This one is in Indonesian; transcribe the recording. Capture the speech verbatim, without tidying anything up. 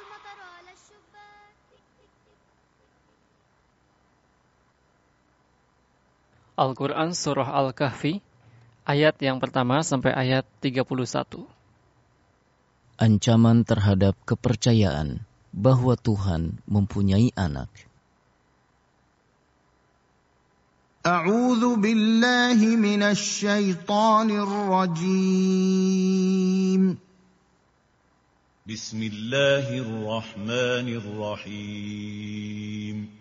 Al-Quran Surah Al-Kahfi, ayat yang pertama sampai ayat tiga puluh satu. Ancaman terhadap kepercayaan bahwa Tuhan mempunyai anak. A'udzu billahi minasy syaithanir rajim. Bismillahirrahmanirrahim.